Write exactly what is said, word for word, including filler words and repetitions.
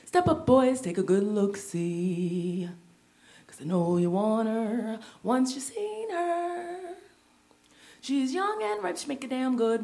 Step up, boys, take a good look, see. Cause I know you want her once you seen her. She's young and ripe, she make it damn good.